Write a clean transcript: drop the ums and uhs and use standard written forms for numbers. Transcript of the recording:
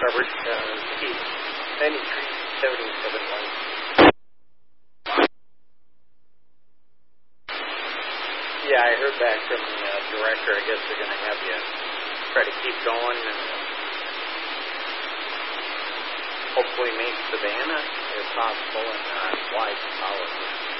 Robert, Keith, 9377 light. Yeah, I heard back from the director. I guess they're going to have you try to keep going and hopefully make Savannah if possible and wide power.